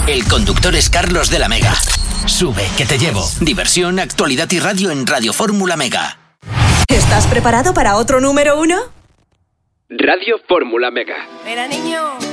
El conductor es Carlos de la Mega. Sube, que te llevo. Diversión, actualidad y radio en Radio Fórmula Mega. ¿Estás preparado para otro número 1? Radio Fórmula Mega. Mira, niño.